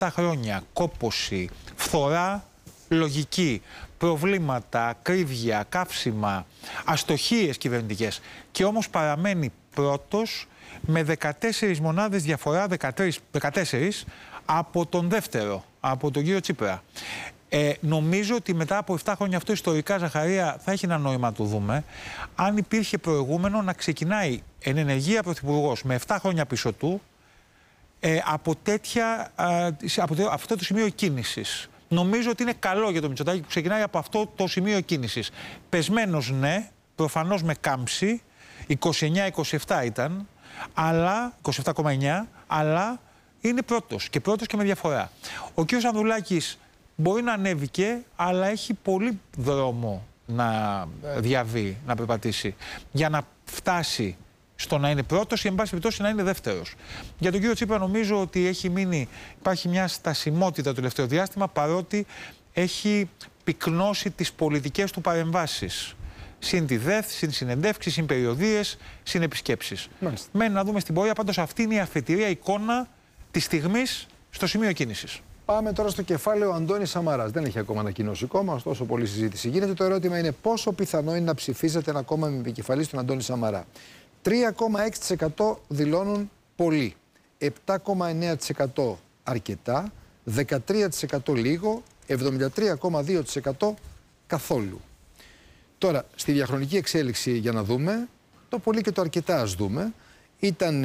χρόνια, κόπωση, φθορά, λογική, προβλήματα, ακρίβεια, καύσιμα, αστοχίες κυβερνητικές και όμως παραμένει πρώτος με 14 μονάδες διαφορά, 14 από τον δεύτερο, από τον κύριο Τσίπρα. Νομίζω ότι μετά από 7 χρόνια αυτό ιστορικά, Ζαχαρία, θα έχει ένα νόημα να το δούμε. Αν υπήρχε προηγούμενο να ξεκινάει εν ενεργεία πρωθυπουργός με 7 χρόνια πίσω του από αυτό το σημείο κίνησης. Νομίζω ότι είναι καλό για το Μητσοτάκη που ξεκινάει από αυτό το σημείο κίνησης. Πεσμένος, ναι, προφανώς με κάμψη, 29-27 ήταν, αλλά 27,9, αλλά είναι πρώτος και με διαφορά. Ο κ. Ανδρουλάκης μπορεί να ανέβηκε, αλλά έχει πολύ δρόμο να διαβεί, να περπατήσει, για να φτάσει στο να είναι πρώτος ή εν πάση περιπτώσει να είναι δεύτερος. Για τον κύριο Τσίπρα νομίζω ότι υπάρχει μια στασιμότητα το τελευταίο διάστημα, παρότι έχει πυκνώσει τις πολιτικές του παρεμβάσεις. Συν τη ΔΕΘ, συν συνεντεύξεις, συν περιοδίες, συν επισκέψεις. Μένει να δούμε στην πορεία, πάντως αυτή είναι η αφετηρία εικόνα της στιγμής στο σημείο κίνησης. Πάμε τώρα στο κεφάλαιο Αντώνης Σαμαράς. Δεν έχει ακόμα ανακοινώσει κόμμα, ωστόσο πολλή συζήτηση γίνεται. Το ερώτημα είναι πόσο πιθανό είναι να ψηφίζετε ένα κόμμα με επικεφαλή στον Αντώνη Σαμαρά. 3,6% δηλώνουν πολύ, 7,9% αρκετά, 13% λίγο, 73,2% καθόλου. Τώρα, στη διαχρονική εξέλιξη για να δούμε, το πολύ και το αρκετά ας δούμε. Ήταν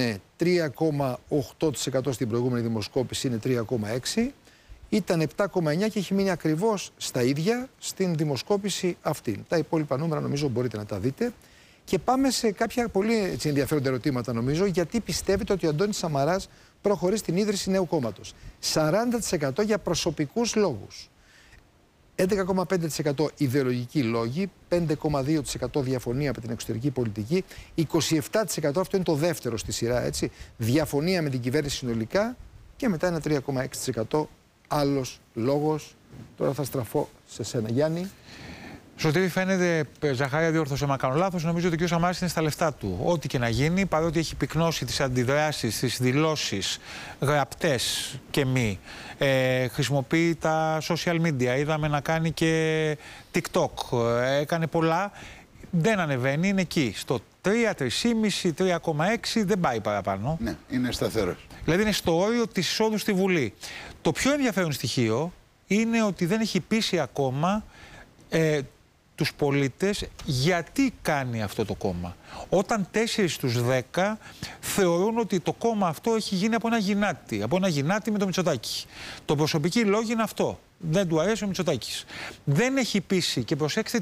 3,8% στην προηγούμενη δημοσκόπηση, είναι 3,6%. Ήταν 7,9% και έχει μείνει ακριβώς στα ίδια στην δημοσκόπηση αυτή. Τα υπόλοιπα νούμερα νομίζω μπορείτε να τα δείτε. Και πάμε σε κάποια πολύ ενδιαφέροντα ερωτήματα νομίζω. Γιατί πιστεύετε ότι ο Αντώνης Σαμαράς προχωρεί στην ίδρυση νέου κόμματος? 40% για προσωπικούς λόγους. 11,5% ιδεολογικοί λόγοι, 5,2% διαφωνία με την εξωτερική πολιτική, 27% αυτό είναι το δεύτερο στη σειρά, έτσι, διαφωνία με την κυβέρνηση συνολικά και μετά ένα 3,6% άλλος λόγος. Τώρα θα στραφώ σε σένα, Γιάννη. Σωτήρη, φαίνεται, Ζαχαρία, διόρθωσε μα κάνω λάθος, νομίζω ότι ο κ. Σαμαράς είναι στα λεφτά του. Ό,τι και να γίνει, παρότι έχει πυκνώσει τις αντιδράσεις, τις δηλώσεις, γραπτές και μη, χρησιμοποιεί τα social media, είδαμε να κάνει και TikTok, έκανε πολλά, δεν ανεβαίνει, είναι εκεί, στο 3, 3,5, 3,6, δεν πάει παραπάνω. Ναι, είναι σταθερός. Δηλαδή είναι στο όριο της εισόδου στη Βουλή. Το πιο ενδιαφέρον στοιχείο είναι ότι δεν έχει πείσει ακόμα τους πολίτες γιατί κάνει αυτό το κόμμα. Όταν 4 στους 10 θεωρούν ότι το κόμμα αυτό έχει γίνει από ένα γυνάτι με το Μητσοτάκη. Το προσωπική λόγη είναι αυτό. Δεν του αρέσει ο Μητσοτάκης. Δεν έχει πείσει, και προσέξτε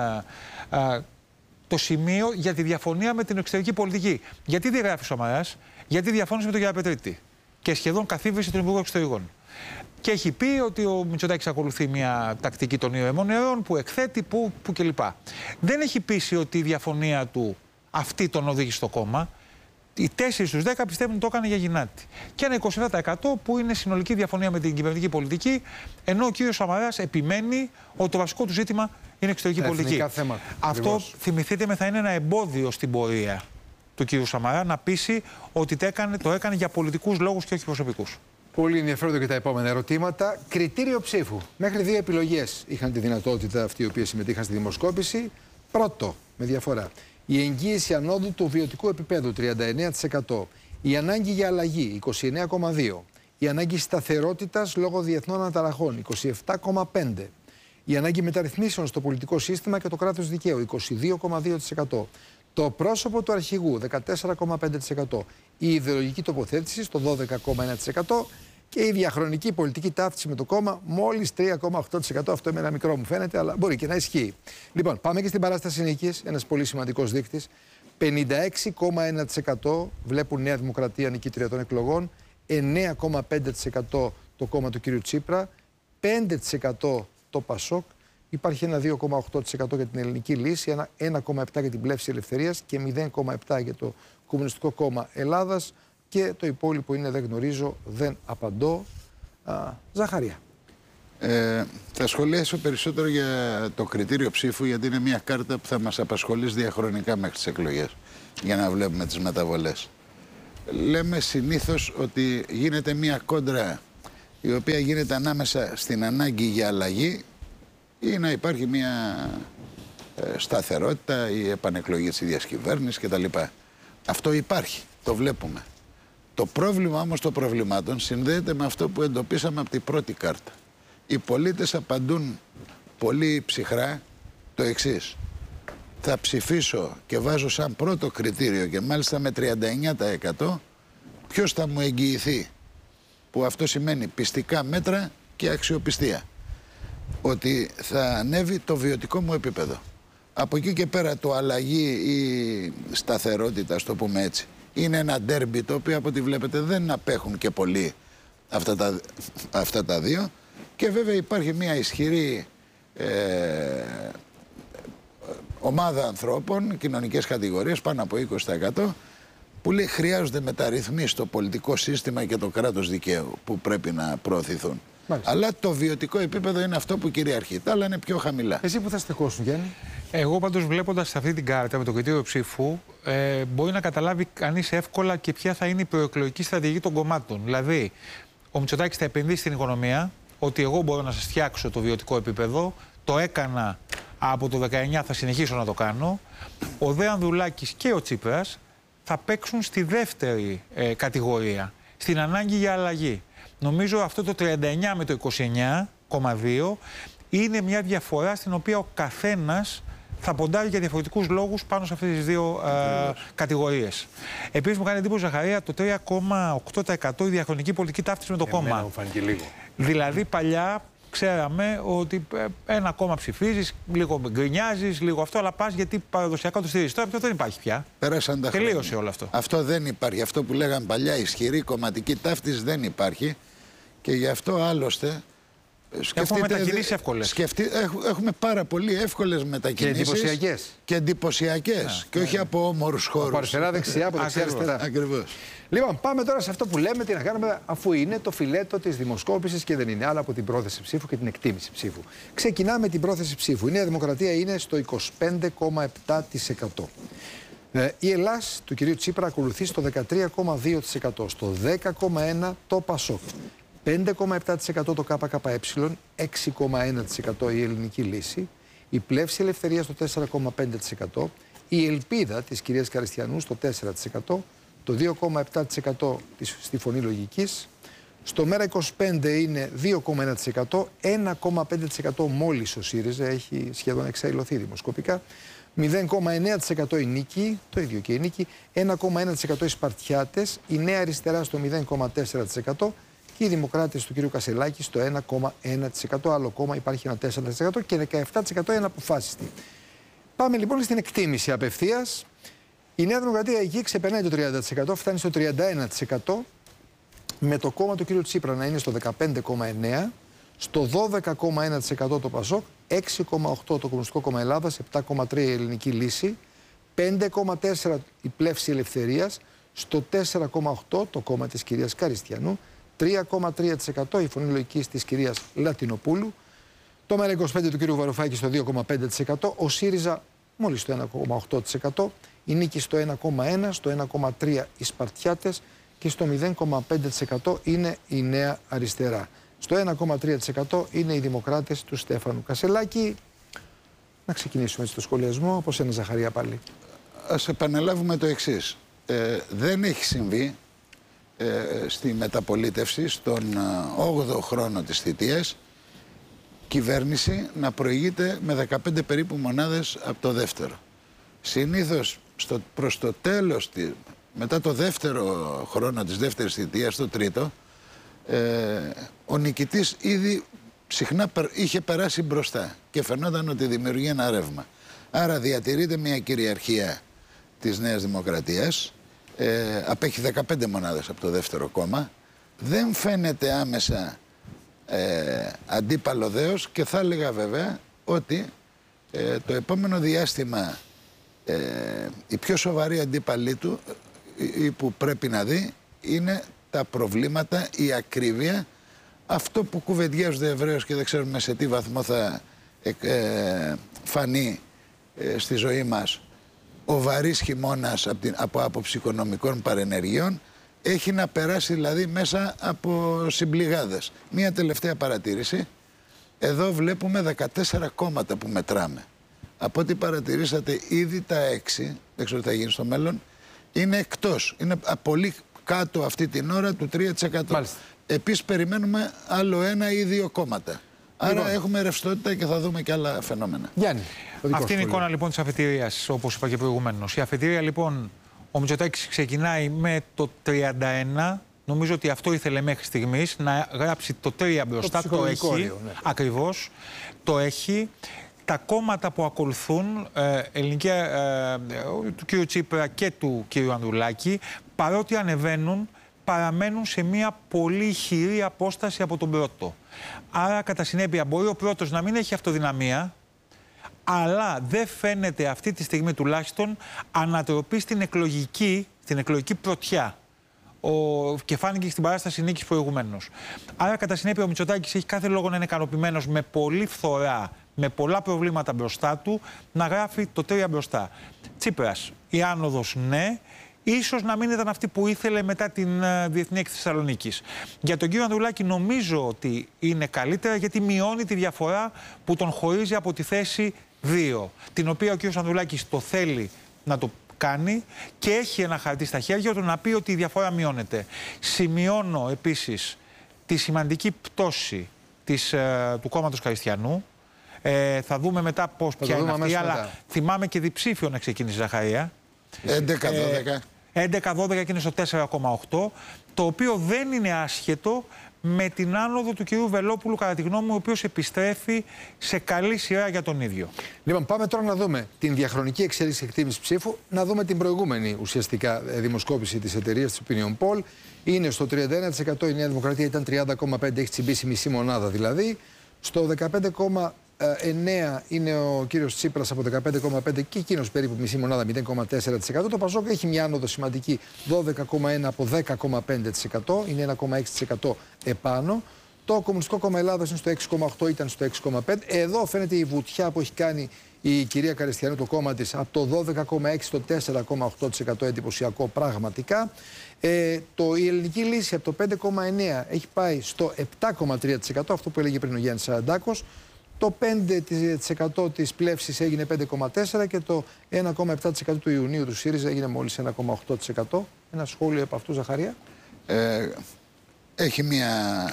το σημείο για τη διαφωνία με την εξωτερική πολιτική. Γιατί δεν γράφει ο Σαμαράς? Γιατί διαφώνησε με τον Γεραπετρίτη και σχεδόν καθίβησε τον Υπουργό Εξωτερικών. Και έχει πει ότι ο Μητσοτάκης ακολουθεί μια τακτική των ηρεμών νερών που εκθέτει, που κλπ. Δεν έχει πείσει ότι η διαφωνία του αυτή τον οδήγησε στο κόμμα. Οι 4 στους 10 πιστεύουν ότι το έκανε για γυνάτη. Και ένα 27% που είναι συνολική διαφωνία με την κυβερνητική πολιτική, ενώ ο κύριος Σαμαράς επιμένει ότι το βασικό του ζήτημα είναι εξωτερική πολιτική. Θέματα, αυτό, θυμηθείτε με, θα είναι ένα εμπόδιο στην πορεία του κύριου Σαμαρά να πείσει ότι το έκανε για πολιτικούς λόγους και όχι προσωπικούς. Πολύ ενδιαφέροντα και τα επόμενα ερωτήματα. Κριτήριο ψήφου. Μέχρι 2 επιλογές είχαν τη δυνατότητα αυτοί οι οποίοι συμμετείχαν στη δημοσκόπηση. Πρώτο, με διαφορά, η εγγύηση ανόδου του βιωτικού επίπεδου 39%. Η ανάγκη για αλλαγή 29,2%. Η ανάγκη σταθερότητας λόγω διεθνών αναταραχών 27,5%. Η ανάγκη μεταρρυθμίσεων στο πολιτικό σύστημα και το κράτος δικαίου 22,2%. Το πρόσωπο του αρχηγού 14,5%. Η ιδεολογική τοποθέτηση στο 12,1% και η διαχρονική πολιτική ταύτιση με το κόμμα μόλις 3,8%. Αυτό με ένα μικρό μου φαίνεται, αλλά μπορεί και να ισχύει. Λοιπόν, πάμε και στην παράσταση νίκης, ένας πολύ σημαντικός δείκτης. 56,1% βλέπουν Νέα Δημοκρατία νικήτρια των εκλογών, 9,5% το κόμμα του κ. Τσίπρα, 5% το ΠΑΣΟΚ. Υπάρχει ένα 2,8% για την Ελληνική Λύση, ένα 1,7% για την Πλεύση Ελευθερίας και 0,7% για το Κομμουνιστικό Κόμμα Ελλάδας και το υπόλοιπο είναι δεν γνωρίζω, δεν απαντώ. Ζαχαρία. Θα σχολιάσω περισσότερο για το κριτήριο ψήφου, γιατί είναι μια κάρτα που θα μας απασχολήσει διαχρονικά μέχρι τις εκλογές, για να βλέπουμε τις μεταβολές. Λέμε συνήθως ότι γίνεται μια κόντρα η οποία γίνεται ανάμεσα στην ανάγκη για αλλαγή ή να υπάρχει μια σταθερότητα ή επανεκλογή της ίδιας κυβέρνησης κτλ. Αυτό υπάρχει, το βλέπουμε. Το πρόβλημα όμως των προβλημάτων συνδέεται με αυτό που εντοπίσαμε από την πρώτη κάρτα. Οι πολίτες απαντούν πολύ ψυχρά το εξής. Θα ψηφίσω και βάζω σαν πρώτο κριτήριο και μάλιστα με 39% ποιος θα μου εγγυηθεί, που αυτό σημαίνει πιστικά μέτρα και αξιοπιστία, ότι θα ανέβει το βιωτικό μου επίπεδο. Από εκεί και πέρα το αλλαγή ή σταθερότητα, στο πούμε έτσι, είναι ένα ντέρμπι το οποίο από ό,τι βλέπετε δεν απέχουν και πολύ αυτά τα δύο, και βέβαια υπάρχει μια ισχυρή ομάδα ανθρώπων, κοινωνικές κατηγορίες, πάνω από 20%, που λέει χρειάζονται μεταρρυθμίσεις στο πολιτικό σύστημα και το κράτος δικαίου που πρέπει να προωθηθούν. Μάλιστα. Αλλά το βιωτικό επίπεδο είναι αυτό που κυριαρχεί. Τα άλλα είναι πιο χαμηλά. Εσύ που θα στεκόσουν, Γιάννη? Εγώ πάντως, βλέποντας αυτή την κάρτα με το κριτήριο ψήφου, μπορεί να καταλάβει κανείς εύκολα και ποια θα είναι η προεκλογική στρατηγική των κομμάτων. Δηλαδή, ο Μητσοτάκης θα επενδύσει στην οικονομία, ότι εγώ μπορώ να σας φτιάξω το βιωτικό επίπεδο, το έκανα από το 19, θα συνεχίσω να το κάνω. Ο Δε Ανδρουλάκης και ο Τσίπρας θα παίξουν στη δεύτερη κατηγορία, στην ανάγκη για αλλαγή. Νομίζω αυτό το 39 με το 29,2 είναι μια διαφορά στην οποία ο καθένας θα ποντάρει για διαφορετικούς λόγους πάνω σε αυτές τις δύο κατηγορίες. Επίσης μου κάνει εντύπωση, Ζαχαρία, το 3,8% η διαχρονική πολιτική ταύτιση με το κόμμα. Μου φάνηκε λίγο. Δηλαδή παλιά ξέραμε ότι ένα κόμμα ψηφίζεις, λίγο γκρινιάζεις, λίγο αυτό, αλλά πας γιατί παραδοσιακά το στηρίζεις. Τώρα αυτό δεν υπάρχει πια. Πέρασαν τα Τελείωσε χρόνια. όλο αυτό. Αυτό δεν υπάρχει. Αυτό που λέγαν παλιά, ισχυρή κομματική ταύτιση δεν υπάρχει. Και γι' αυτό άλλωστε. Έχουμε μετακινήσεις εύκολες. Έχουμε πάρα πολύ εύκολες μετακινήσεις. Και εντυπωσιακές. Και όχι από όμορους χώρους. Από αριστερά-δεξιά, από δεξιά-αριστερά. Ακριβώς. Λοιπόν, πάμε τώρα σε αυτό που λέμε, τι να κάνουμε, αφού είναι το φιλέτο της δημοσκόπησης και δεν είναι άλλο από την πρόθεση ψήφου και την εκτίμηση ψήφου. Ξεκινάμε την πρόθεση ψήφου. Η Νέα Δημοκρατία είναι στο 25,7%. Η Ελλάς του κυρίου Τσίπρα ακολουθεί στο 13,2%. Στο 10,1% το ΠΑΣΟΚ. 5,7% το ΚΚΕ, 6,1% η Ελληνική Λύση, η Πλεύση Ελευθερία στο 4,5%, η Ελπίδα της κυρίας Καριστιανού στο 4%, το 2,7% στη Φωνή Λογικής, στο Μέρα25 είναι 2,1%, 1,5% μόλις ο ΣΥΡΙΖΑ, έχει σχεδόν εξαϊλωθεί δημοσκοπικά, 0,9% η Νίκη, το ίδιο και η Νίκη, 1,1% οι Σπαρτιάτες, η Νέα Αριστερά στο 0,4%, και οι Δημοκράτες του κ. Κασελάκη στο 1,1%. Άλλο κόμμα υπάρχει ένα 4% και 17% είναι αποφάσιστη. Πάμε λοιπόν στην εκτίμηση απευθείας. Η Νέα Δημοκρατία εκεί ξεπερνάει το 30%, φτάνει στο 31%, με το κόμμα του κ. Τσίπρα να είναι στο 15,9%, στο 12,1% το ΠΑΣΟΚ, 6,8% το Κομμουνιστικό Κόμμα Ελλάδας, 7,3% η Ελληνική Λύση, 5,4% η Πλεύση Ελευθερίας, στο 4,8% το κόμμα της κυρίας Καριστιανού, 3,3% η Φωνή Λογικής της κυρίας Λατινοπούλου, το Μέρα25 του κυρίου Βαρουφάκη στο 2,5%, ο ΣΥΡΙΖΑ μόλις στο 1,8%, η Νίκη στο 1,1%, στο 1,3% οι Σπαρτιάτες και στο 0,5% είναι η Νέα Αριστερά. Στο 1,3% είναι οι Δημοκράτες του Στέφανου Κασελάκη. Να ξεκινήσουμε έτσι το σχολιασμό, από σένα Ζαχαρία πάλι. Ας επαναλάβουμε το εξής. Δεν έχει συμβεί στη μεταπολίτευση, στον 8ο χρόνο της θητείας, κυβέρνηση να προηγείται με 15 περίπου μονάδες από το δεύτερο. Συνήθως προς το τέλος, μετά το δεύτερο χρόνο της δεύτερης θητείας, το τρίτο, ο νικητής ήδη συχνά είχε περάσει μπροστά και φαινόταν ότι δημιουργεί ένα ρεύμα. Άρα διατηρείται μια κυριαρχία της Νέας Δημοκρατίας, απέχει 15 μονάδες από το δεύτερο κόμμα, δεν φαίνεται άμεσα αντίπαλο δέος, και θα έλεγα βέβαια ότι το επόμενο διάστημα η πιο σοβαρή αντίπαλή του που πρέπει να δει είναι τα προβλήματα, η ακρίβεια, αυτό που κουβεντιάζονται ευρέως και δεν ξέρουμε σε τι βαθμό θα φανεί στη ζωή μας, ο βαρύς χειμώνας από άποψη οικονομικών παρενεργειών, έχει να περάσει δηλαδή μέσα από συμπληγάδες. Μία τελευταία παρατήρηση. Εδώ βλέπουμε 14 κόμματα που μετράμε. Από ό,τι παρατηρήσατε, ήδη τα 6, δεν ξέρω τι θα γίνει στο μέλλον, είναι εκτός. Είναι πολύ κάτω αυτή την ώρα του 3%. Επίσης περιμένουμε άλλο 1 ή 2 κόμματα. Άρα έχουμε ρευστότητα και θα δούμε και άλλα φαινόμενα. Γιάννη, αυτή είναι η εικόνα λοιπόν της αφετηρίας, όπως είπα και προηγουμένως. Η αφετηρία λοιπόν, ο Μητσοτάκης ξεκινάει με το 31. Νομίζω ότι αυτό ήθελε μέχρι στιγμής, να γράψει το 3 μπροστά. Το έχει. Όριο, ναι. Ακριβώς. Το έχει. Τα κόμματα που ακολουθούν, του κ. Τσίπρα και του κ. Ανδρουλάκη, παρότι ανεβαίνουν, παραμένουν σε μια πολύ ηχηρή απόσταση από τον πρώτο. Άρα, κατά συνέπεια, μπορεί ο πρώτος να μην έχει αυτοδυναμία, αλλά δεν φαίνεται αυτή τη στιγμή τουλάχιστον ανατροπή στην εκλογική πρωτιά. Και φάνηκε στην παράσταση νίκης προηγουμένως. Άρα, κατά συνέπεια, ο Μητσοτάκης έχει κάθε λόγο να είναι ικανοποιημένος με πολλή φθορά, με πολλά προβλήματα μπροστά του, να γράφει το 3 μπροστά. Τσίπρας, η άνοδος ναι, ίσως να μην ήταν αυτή που ήθελε μετά την Διεθνή Έκθεση Θεσσαλονίκης. Για τον κύριο Ανδρουλάκη νομίζω ότι είναι καλύτερα, γιατί μειώνει τη διαφορά που τον χωρίζει από τη θέση 2, την οποία ο κύριος Ανδρουλάκης το θέλει να το κάνει και έχει ένα χαρτί στα χέρια του να πει ότι η διαφορά μειώνεται. Σημειώνω επίσης τη σημαντική πτώση του κόμματος Χαριστιανού. Θα δούμε μετά ποια είναι αυτή, αλλά θυμάμαι και διψήφιο να ξεκίνησε η Ζαχαρία. 11-12 και είναι στο 4,8, το οποίο δεν είναι άσχετο με την άνοδο του κυρίου Βελόπουλου, κατά τη γνώμη μου, ο οποίος επιστρέφει σε καλή σειρά για τον ίδιο. Λοιπόν, πάμε τώρα να δούμε την διαχρονική εξέλιξη εκτίμηση ψήφου, να δούμε την προηγούμενη ουσιαστικά δημοσκόπηση της εταιρείας της Opinion Poll. Είναι στο 31%, η Νέα Δημοκρατία ήταν 30,5%, έχει τσιμπήσει μισή μονάδα δηλαδή. Στο 15,9% είναι ο κύριος Τσίπρας από 15,5% και εκείνος περίπου μισή μονάδα, 0,4%. Το Πασόκ έχει μια άνοδο σημαντική, 12,1% από 10,5%, είναι 1,6% επάνω. Το Κομμουνιστικό Κόμμα Ελλάδας είναι στο 6,8%, ήταν στο 6,5%. Εδώ φαίνεται η βουτιά που έχει κάνει η κυρία Καριστιανού, το κόμμα της, από το 12,6% στο 4,8%, εντυπωσιακό πραγματικά. Η Ελληνική Λύση από το 5,9% έχει πάει στο 7,3%, αυτό που έλεγε πριν ο Γιάννης Σαραντάκος. Το 5% της πλεύσης έγινε 5,4% και το 1,7% του Ιουνίου του ΣΥΡΙΖΑ έγινε μόλις 1,8%. Ένα σχόλιο από αυτού, Ζαχαρία. Έχει μια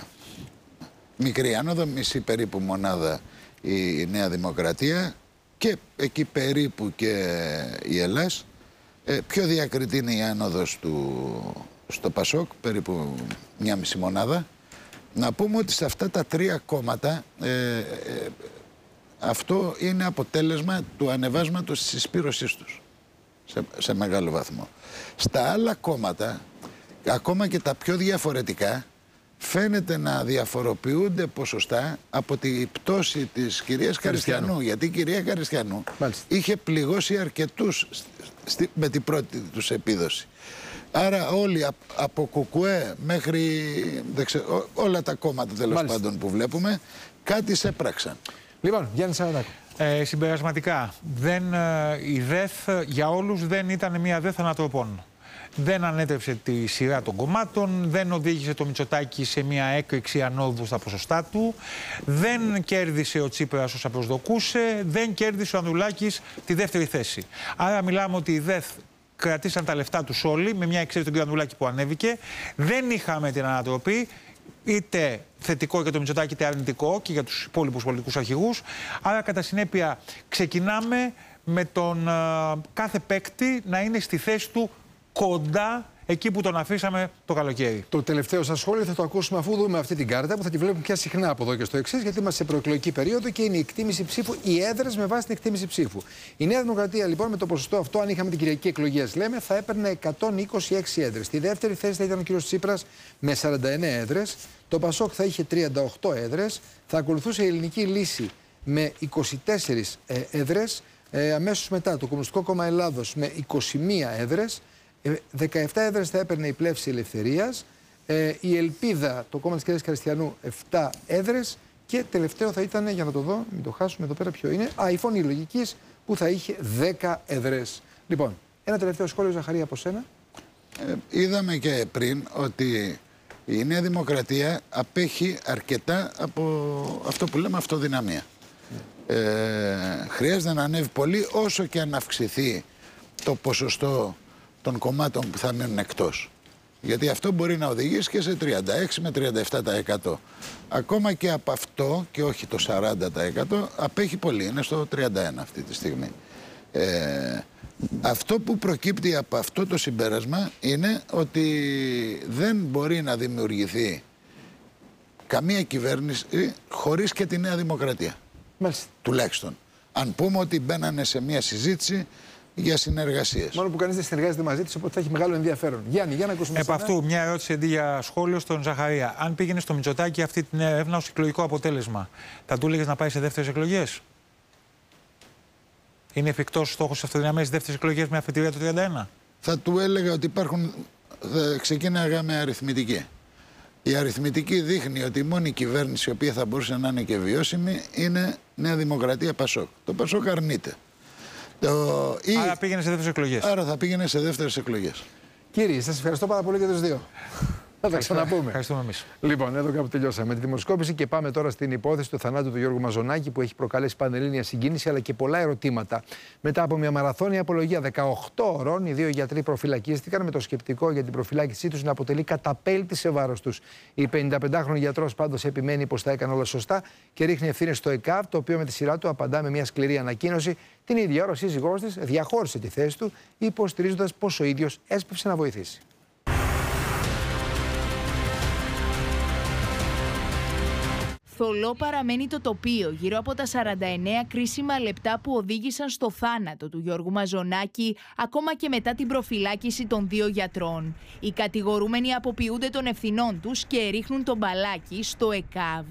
μικρή άνοδο, μισή περίπου μονάδα η Νέα Δημοκρατία και εκεί περίπου και η Ελλάς. Πιο διακριτή είναι η άνοδος στο Πασόκ, περίπου μια μισή μονάδα. Να πούμε ότι σε αυτά τα τρία κόμματα αυτό είναι αποτέλεσμα του ανεβάσματος της συσπήρωσής τους σε μεγάλο βαθμό. Στα άλλα κόμματα, ακόμα και τα πιο διαφορετικά, φαίνεται να διαφοροποιούνται ποσοστά από τη πτώση της κυρίας Καριστιανού. Γιατί η κυρία Καριστιανού είχε πληγώσει αρκετούς με την πρώτη τους επίδοση. Άρα όλοι από Κουκουέ μέχρι όλα τα κόμματα τέλος πάντων που βλέπουμε κάτι σέπραξαν. Λοιπόν, Γιάννη Σαραντάκο. Συμπερασματικά, η ΔΕΘ για όλους δεν ήταν μια ΔΕΘ ανατροπών. Δεν ανέτρεψε τη σειρά των κομμάτων, δεν οδήγησε το Μητσοτάκη σε μια έκρηξη ανόδου στα ποσοστά του, δεν κέρδισε ο Τσίπρας όσα προσδοκούσε, δεν κέρδισε ο Ανδρουλάκης τη δεύτερη θέση. Άρα μιλάμε ότι οι ΔΕΘ κρατήσαν τα λεφτά τους όλοι, με μια εξαίρεση τον κ. Ανδρουλάκη που ανέβηκε. Δεν είχαμε την ανατροπή, είτε θετικό για το Μητσοτάκη, είτε αρνητικό και για τους υπόλοιπους πολιτικούς αρχηγούς. Άρα, κατά συνέπεια, ξεκινάμε με τον κάθε παίκτη να είναι στη θέση του κοντά εκεί που τον αφήσαμε το καλοκαίρι. Το τελευταίο σας σχόλιο θα το ακούσουμε αφού δούμε αυτή την κάρτα που θα τη βλέπουμε πια συχνά από εδώ και στο εξής, γιατί είμαστε σε προεκλογική περίοδο και είναι η εκτίμηση ψήφου, οι έδρες με βάση την εκτίμηση ψήφου. Η Νέα Δημοκρατία λοιπόν με το ποσοστό αυτό, αν είχαμε την κυριακή εκλογές, λέμε, θα έπαιρνε 126 έδρες. Στη δεύτερη θέση θα ήταν ο κ. Τσίπρας με 49 έδρες. Το Πασόκ θα είχε 38 έδρες. Θα ακολουθούσε η Ελληνική Λύση με 24 έδρες. Αμέσως μετά το Κομμουνιστικό Κόμμα Ελλάδος με 21 έδρες. 17 έδρες θα έπαιρνε η Πλεύση Ελευθερίας, η Ελπίδα, το κόμμα της κυρίας Καριστιανού, 7 έδρες και τελευταίο θα ήταν, για να το δω, μην το χάσουμε εδώ πέρα ποιο είναι, η Φωνή Λογικής που θα είχε 10 έδρες. Λοιπόν, ένα τελευταίο σχόλιο, Ζαχαρία, από σένα. είδαμε και πριν ότι η Νέα Δημοκρατία απέχει αρκετά από αυτό που λέμε αυτοδυναμία. Χρειάζεται να ανέβει πολύ, όσο και αν αυξηθεί το ποσοστό των κομμάτων που θα μείνουν εκτός. Γιατί αυτό μπορεί να οδηγήσει και σε 36 με 37%. Ακόμα και από αυτό, και όχι το 40%, απέχει πολύ. Είναι στο 31% αυτή τη στιγμή. Αυτό που προκύπτει από αυτό το συμπέρασμα είναι ότι δεν μπορεί να δημιουργηθεί καμία κυβέρνηση χωρίς και τη Νέα Δημοκρατία. Μάλιστα. Τουλάχιστον. Αν πούμε ότι μπαίνανε σε μια συζήτηση για συνεργασίες. Μόνο που κανείς δεν συνεργάζεται μαζί της, οπότε θα έχει μεγάλο ενδιαφέρον. Γιάννη, για να ακούσουμε. Επ' αυτού, μια ερώτηση αντί για σχόλιο στον Ζαχαρία. Αν πήγαινε στο Μητσοτάκη αυτή την έρευνα ως εκλογικό αποτέλεσμα, θα του έλεγες να πάει σε δεύτερες εκλογές? Είναι εφικτός στόχος αυτοδυναμίας δεύτερες εκλογές με αφετηρία το 31? Θα του έλεγα ότι υπάρχουν. Θα ξεκίναγα με αριθμητική. Η αριθμητική δείχνει ότι η μόνη κυβέρνηση η οποία θα μπορούσε να είναι και βιώσιμη είναι Νέα Δημοκρατία Πασόκ. Το Πασόκ αρνείται. Άρα πήγαινε σε δεύτερες εκλογές. Άρα θα πήγαινε σε δεύτερες εκλογές. Κύριοι, σας ευχαριστώ πάρα πολύ και τους δύο. Θα τα ξαναπούμε. Ευχαριστούμε εμείς. Λοιπόν, εδώ κάπου τελειώσαμε τη δημοσκόπηση και πάμε τώρα στην υπόθεση του θανάτου του Γιώργου Μαζονάκη, που έχει προκαλέσει πανελλήνια συγκίνηση αλλά και πολλά ερωτήματα. Μετά από μια μαραθώνια απολογία 18 ώρων, οι δύο γιατροί προφυλακίστηκαν με το σκεπτικό για την προφυλάκησή τους να αποτελεί καταπέλτη σε βάρος τους. Η 55χρονη γιατρός πάντως επιμένει πως τα έκανε όλα σωστά και ρίχνει ευθύνες στο ΕΚΑΒ, το οποίο με τη σειρά του απαντά με μια σκληρή ανακοίνωση. Την ίδια ώρα ο σύζυγός της διαχώρισε τη θέση του, υποστηρίζοντας πως ο ίδιος έσπευσε να βοηθήσει. Θολό παραμένει το τοπίο γύρω από τα 49 κρίσιμα λεπτά που οδήγησαν στο θάνατο του Γιώργου Μαζονάκη, ακόμα και μετά την προφυλάκηση των δύο γιατρών. Οι κατηγορούμενοι αποποιούνται των ευθυνών τους και ρίχνουν τον μπαλάκι στο ΕΚΑΒ.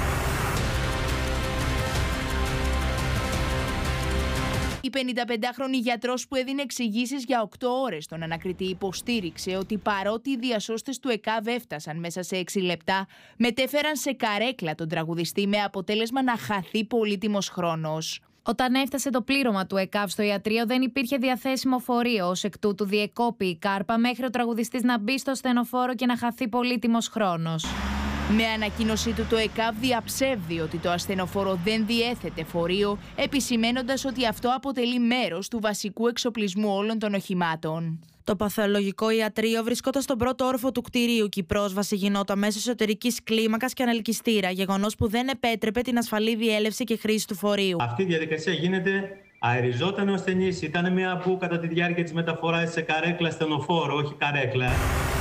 Η 55χρονη γιατρός που έδινε εξηγήσεις για 8 ώρες στον ανακριτή υποστήριξε ότι παρότι οι διασώστες του ΕΚΑΒ έφτασαν μέσα σε 6 λεπτά, μετέφεραν σε καρέκλα τον τραγουδιστή με αποτέλεσμα να χαθεί πολύτιμος χρόνος. Όταν έφτασε το πλήρωμα του ΕΚΑΒ στο ιατρείο, δεν υπήρχε διαθέσιμο φορείο. Ως εκ τούτου, διεκόπη η κάρπα μέχρι ο τραγουδιστής να μπει στο στενοφόρο και να χαθεί πολύτιμος χρόνος. Με ανακοίνωσή του, το ΕΚΑΒ διαψεύδει ότι το ασθενοφόρο δεν διέθετε φορείο, επισημένοντας ότι αυτό αποτελεί μέρος του βασικού εξοπλισμού όλων των οχημάτων. Το παθολογικό ιατρείο βρισκόταν στον πρώτο όροφο του κτηρίου και η πρόσβαση γινόταν μέσω εσωτερικής κλίμακας και ανελκυστήρα, γεγονός που δεν επέτρεπε την ασφαλή διέλευση και χρήση του φορείου. Αυτή η διαδικασία γίνεται, αεριζόταν ο ασθενής, ήταν μια που κατά τη διάρκεια της μεταφοράς σε καρέκλα στενοφόρο, όχι καρέκλα.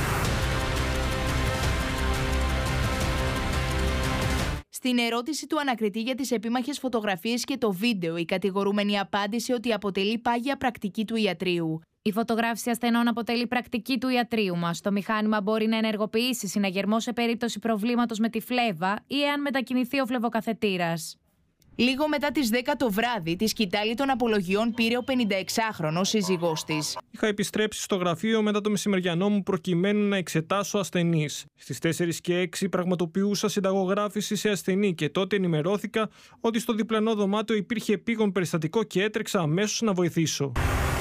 Στην ερώτηση του ανακριτή για τις επίμαχες φωτογραφίες και το βίντεο, η κατηγορούμενη απάντησε ότι αποτελεί πάγια πρακτική του ιατρείου. Η φωτογράφηση ασθενών αποτελεί πρακτική του ιατρείου μας. Το μηχάνημα μπορεί να ενεργοποιήσει συναγερμό σε περίπτωση προβλήματος με τη φλέβα ή εάν μετακινηθεί ο φλεβοκαθετήρας. Λίγο μετά τις 10 το βράδυ, τη σκητάλη των απολογιών πήρε ο 56χρονος σύζυγός της. Είχα επιστρέψει στο γραφείο μετά το μεσημεριανό μου προκειμένου να εξετάσω ασθενείς. Στις 4 και 6 πραγματοποιούσα συνταγογράφηση σε ασθενή και τότε ενημερώθηκα ότι στο διπλανό δωμάτιο υπήρχε επίγον περιστατικό και έτρεξα αμέσως να βοηθήσω.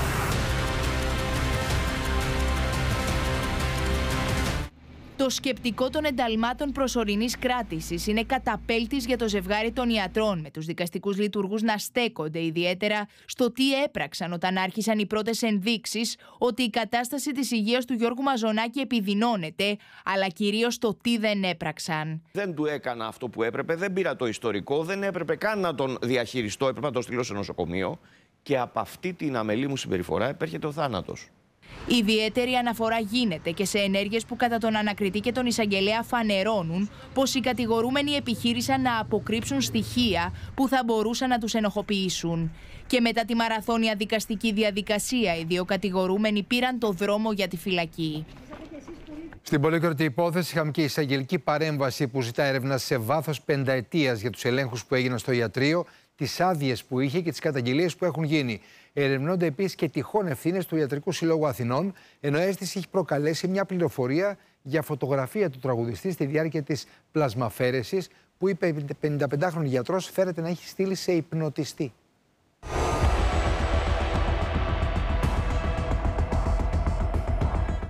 Το σκεπτικό των ενταλμάτων προσωρινής κράτησης είναι καταπέλτης για το ζευγάρι των ιατρών, με τους δικαστικούς λειτουργούς να στέκονται ιδιαίτερα στο τι έπραξαν όταν άρχισαν οι πρώτες ενδείξεις ότι η κατάσταση της υγείας του Γιώργου Μαζονάκη επιδεινώνεται, αλλά κυρίως το τι δεν έπραξαν. Δεν του έκανα αυτό που έπρεπε, δεν πήρα το ιστορικό, δεν έπρεπε καν να τον διαχειριστώ, έπρεπε να τον στείλω σε νοσοκομείο και από αυτή την αμελή μου συμπεριφορά επέρχεται ο θάνατος. Ιδιαίτερη αναφορά γίνεται και σε ενέργειες που κατά τον ανακριτή και τον εισαγγελέα φανερώνουν πως οι κατηγορούμενοι επιχείρησαν να αποκρύψουν στοιχεία που θα μπορούσαν να τους ενοχοποιήσουν. Και μετά τη μαραθώνια δικαστική διαδικασία, οι δύο κατηγορούμενοι πήραν το δρόμο για τη φυλακή. Στην πολύκροτη υπόθεση είχαμε και εισαγγελική παρέμβαση που ζητά έρευνα σε βάθος 5 ετίας για τους ελέγχους που έγιναν στο ιατρείο, τις άδειες που είχε και τις καταγγελίες που έχουν γίνει. Ερευνώνται επίσης και τυχόν ευθύνες του Ιατρικού Συλλόγου Αθηνών, ενώ αίσθηση έχει προκαλέσει μια πληροφορία για φωτογραφία του τραγουδιστή στη διάρκεια της πλασμαφέρεσης που η 55χρονη γιατρός φέρεται να έχει στείλει σε υπνοτιστή.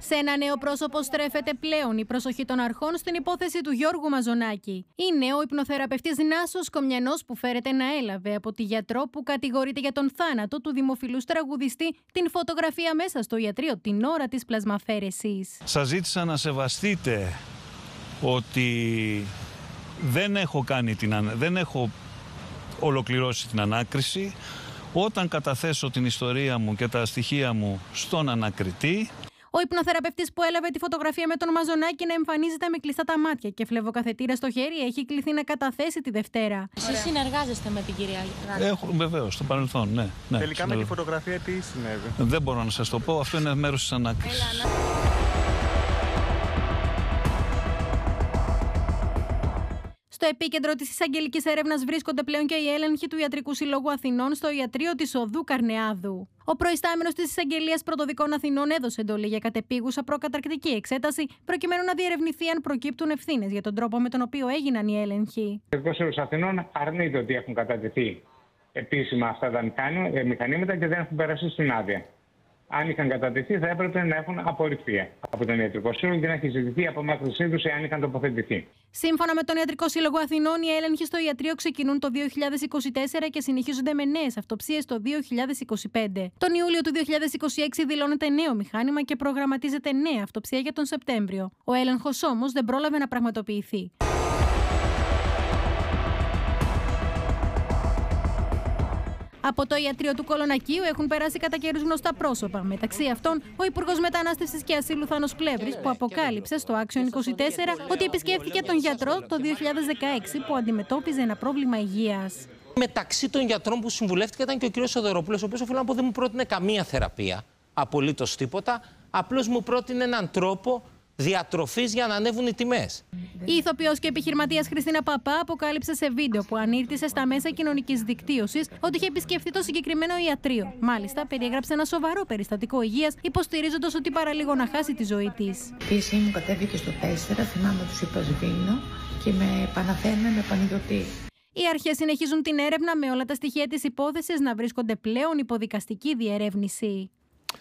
Σε ένα νέο πρόσωπο στρέφεται πλέον η προσοχή των αρχών στην υπόθεση του Γιώργου Μαζονάκη. Είναι ο υπνοθεραπευτής Νάσος Κομιανός που φέρεται να έλαβε από τη γιατρό που κατηγορείται για τον θάνατο του δημοφιλούς τραγουδιστή την φωτογραφία μέσα στο ιατρείο την ώρα της πλασμαφαίρεσης. Σας ζήτησα να σεβαστείτε ότι δεν έχω ολοκληρώσει την ανάκριση. Όταν καταθέσω την ιστορία μου και τα στοιχεία μου στον ανακριτή. Ο υπνοθεραπευτής που έλαβε τη φωτογραφία με τον Μαζονάκη να εμφανίζεται με κλειστά τα μάτια και φλεβοκαθετήρα στο χέρι έχει κληθεί να καταθέσει τη Δευτέρα. Εσείς συνεργάζεστε με την κυρία Ράκη? Βεβαίως, στο παρελθόν, ναι. Τελικά με τη φωτογραφία τι συνέβη? Δεν μπορώ να σας το πω, αυτό είναι μέρος της ανάκρισης. Στο επίκεντρο της εισαγγελικής έρευνας βρίσκονται πλέον και οι έλεγχοι του Ιατρικού Συλλόγου Αθηνών στο ιατρείο της Οδού Καρνεάδου. Ο προϊστάμενος της Εισαγγελίας Πρωτοδικών Αθηνών έδωσε εντολή για κατεπίγουσα προκαταρκτική εξέταση, προκειμένου να διερευνηθεί αν προκύπτουν ευθύνες για τον τρόπο με τον οποίο έγιναν οι έλεγχοι. Ο Ιατρικός Σύλλογος Αθηνών αρνείται ότι έχουν κατατεθεί επίσημα αυτά τα μηχανήματα και δεν έχουν περάσει στην άδεια. Αν είχαν κατατεθεί, θα έπρεπε να έχουν απορριφθεί από τον Ιατρικό Σύλλογο και να έχει ζητηθεί η απομάκρυνσή του εάν είχαν τοποθετηθεί. Σύμφωνα με τον Ιατρικό Σύλλογο Αθηνών, οι έλεγχοι στο ιατρείο ξεκινούν το 2024 και συνεχίζονται με νέες αυτοψίες το 2025. Τον Ιούλιο του 2026 δηλώνεται νέο μηχάνημα και προγραμματίζεται νέα αυτοψία για τον Σεπτέμβριο. Ο έλεγχος όμως δεν πρόλαβε να πραγματοποιηθεί. Από το ιατρείο του Κολονακίου έχουν περάσει κατά καιρούς γνωστά πρόσωπα. Μεταξύ αυτών, ο Υπουργός Μετανάστευσης και Ασύλου Θάνος Πλεύρης, που αποκάλυψε στο Άξιον 24 ότι επισκέφθηκε τον γιατρό το 2016 που αντιμετώπιζε ένα πρόβλημα υγείας. Μεταξύ των γιατρών που συμβουλεύτηκα ήταν και ο κ. Σοδωροπούλος, ο οποίος οφείλω να πω δεν μου πρότεινε καμία θεραπεία, απολύτως τίποτα. Απλώς μου πρότεινε έναν τρόπο διατροφής για να ανέβουν οι τιμές. Η ηθοποιός και επιχειρηματίας Χριστίνα Παπά αποκάλυψε σε βίντεο που ανήρτησε στα μέσα κοινωνικής δικτύωσης ότι είχε επισκεφθεί το συγκεκριμένο ιατρείο. Μάλιστα, περιέγραψε ένα σοβαρό περιστατικό υγείας, υποστηρίζοντας ότι παραλίγο να χάσει τη ζωή της. Η πίεση μου κατέβηκε στο 4, θυμάμαι τους είπα σβήνω και με επαναφέρνε με πανιδωτή. Οι αρχές συνεχίζουν την έρευνα με όλα τα στοιχεία της υπόθεσης να βρίσκονται πλέον υποδικαστική διερεύνηση.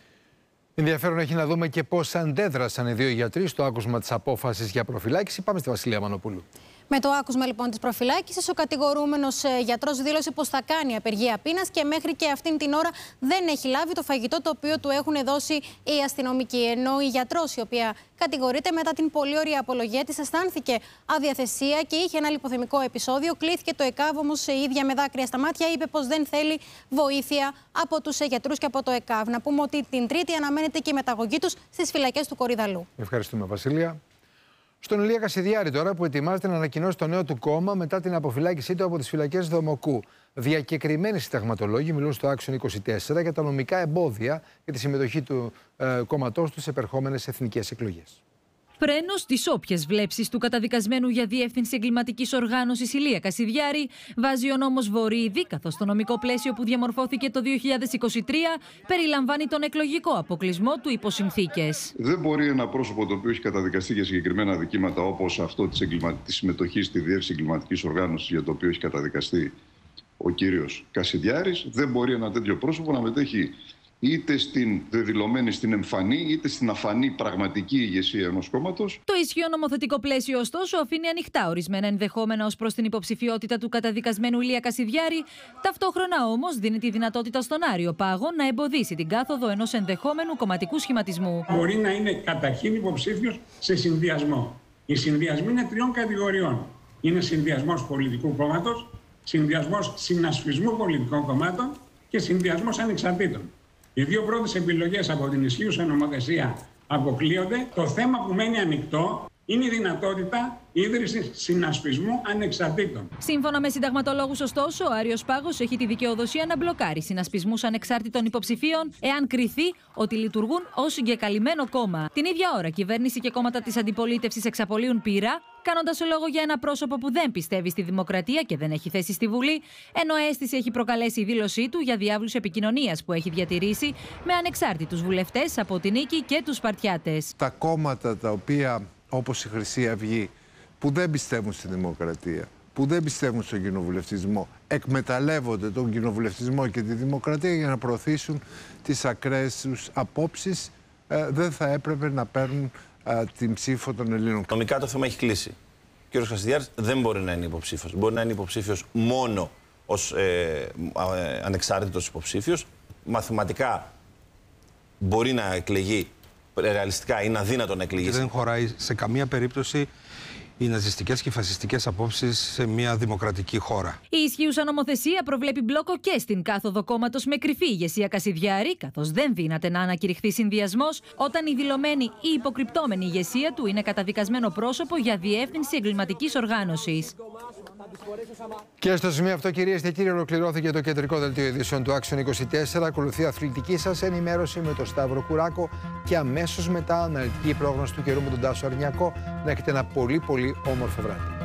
Ενδιαφέρον έχει να δούμε και πώς αντέδρασαν οι δύο γιατροί στο άκουσμα της απόφασης για προφυλάκηση. Πάμε στη Βασιλεία Μανοπούλου. Με το άκουσμα λοιπόν της προφυλάκησης, ο κατηγορούμενος γιατρός δήλωσε πως θα κάνει απεργία πείνας και μέχρι και αυτήν την ώρα δεν έχει λάβει το φαγητό το οποίο του έχουν δώσει οι αστυνομικοί. Ενώ η γιατρός, η οποία κατηγορείται, μετά την πολύ ωραία απολογία της, αισθάνθηκε αδιαθεσία και είχε ένα λιποθυμικό επεισόδιο. Κλήθηκε το ΕΚΑΒ, όμως η ίδια με δάκρυα στα μάτια είπε πως δεν θέλει βοήθεια από τους γιατρούς και από το ΕΚΑΒ. Να πούμε ότι την Τρίτη αναμένεται και η μεταγωγή τους στις φυλακές του Κορυδαλού. Ευχαριστούμε, Βασιλεία. Στον Ηλία Κασιδιάρη τώρα, που ετοιμάζεται να ανακοινώσει το νέο του κόμμα μετά την αποφυλάκησή του από τις φυλακές Δομοκού. Διακεκριμένοι συνταγματολόγοι μιλούν στο Άξιον 24 για τα νομικά εμπόδια για τη συμμετοχή του κόμματός του σε επερχόμενες εθνικές εκλογές. Φρένος στις όποιες βλέψεις του καταδικασμένου για διεύθυνση εγκληματικής οργάνωσης Ηλία Κασιδιάρη βάζει ο νόμος Βορύδη, καθώς το νομικό πλαίσιο που διαμορφώθηκε το 2023 περιλαμβάνει τον εκλογικό αποκλεισμό του υπό συνθήκες. Δεν μπορεί ένα πρόσωπο το οποίο έχει καταδικαστεί για συγκεκριμένα δικήματα, όπως αυτό της συμμετοχής στη διεύθυνση εγκληματικής οργάνωσης για το οποίο έχει καταδικαστεί ο κύριος Κασιδιάρης, δεν μπορεί ένα τέτοιο πρόσωπο να μετέχει είτε στην δεδηλωμένη, στην εμφανή, είτε στην αφανή πραγματική ηγεσία ενός κόμματος. Το ισχύον νομοθετικό πλαίσιο, ωστόσο, αφήνει ανοιχτά ορισμένα ενδεχόμενα ως προς την υποψηφιότητα του καταδικασμένου Ηλία Κασιδιάρη. Ταυτόχρονα όμως δίνει τη δυνατότητα στον Άριο Πάγο να εμποδίσει την κάθοδο ενός ενδεχόμενου κομματικού σχηματισμού. Μπορεί να είναι καταρχήν υποψήφιος σε συνδυασμό. Οι συνδυασμοί είναι τριών κατηγοριών. Είναι συνδυασμός πολιτικού κόμματος, συνδυασμός συνασπισμού πολιτικών κομμάτων και συνδυασμός ανεξαρτήτων. Οι δύο πρώτες επιλογές από την ισχύουσα νομοθεσία αποκλείονται. Το θέμα που μένει ανοιχτό είναι η δυνατότητα ίδρυσης συνασπισμού ανεξαρτήτων. Σύμφωνα με συνταγματολόγους, ωστόσο, ο Άριος Πάγος έχει τη δικαιοδοσία να μπλοκάρει συνασπισμούς ανεξάρτητων υποψηφίων, εάν κριθεί ότι λειτουργούν ως συγκεκαλυμμένο κόμμα. Την ίδια ώρα, κυβέρνηση και κόμματα της αντιπολίτευσης εξαπολύουν πείρα, κάνοντας λόγο για ένα πρόσωπο που δεν πιστεύει στη δημοκρατία και δεν έχει θέση στη Βουλή, ενώ αίσθηση έχει προκαλέσει η δήλωσή του για διάβλους επικοινωνίας που έχει διατηρήσει με ανεξάρτητους βουλευτές από την Νίκη και τους Σπαρτιάτες. Τα κόμματα τα οποία, όπως η Χρυσή Αυγή, που δεν πιστεύουν στη δημοκρατία, που δεν πιστεύουν στον κοινοβουλευτισμό, εκμεταλλεύονται τον κοινοβουλευτισμό και τη δημοκρατία για να προωθήσουν τις ακραίες τους απόψεις δεν θα έπρεπε να παίρνουν την ψήφο των Ελλήνων. Νομικά το θέμα έχει κλείσει. Ο κ. Κασιδιάρης δεν μπορεί να είναι υποψήφιος. Μπορεί να είναι υποψήφιος μόνο ως ανεξάρτητος υποψήφιος. Μαθηματικά μπορεί να εκλεγεί, ρεαλιστικά είναι αδύνατο να εκλεγεί. Δεν χωράει σε καμία περίπτωση οι ναζιστικές και οι φασιστικές απόψεις σε μια δημοκρατική χώρα. Η ισχύουσα νομοθεσία προβλέπει μπλόκο και στην κάθοδο κόμματος με κρυφή ηγεσία Κασιδιάρη, καθώς δεν δύναται να ανακηρυχθεί συνδυασμός όταν η δηλωμένη ή υποκρυπτόμενη ηγεσία του είναι καταδικασμένο πρόσωπο για διεύθυνση εγκληματικής οργάνωσης. Και στο σημείο αυτό, κυρίες και κύριοι, ολοκληρώθηκε το κεντρικό δελτίο ειδήσεων του Action 24. Ακολουθεί αθλητική σας ενημέρωση με τον Σταύρο Κουράκο και αμέσως μετά αναλυτική πρόγνωση του καιρού με τον Τάσο Αρνιακό. Να έχετε ένα πολύ όμορφο βράδυ.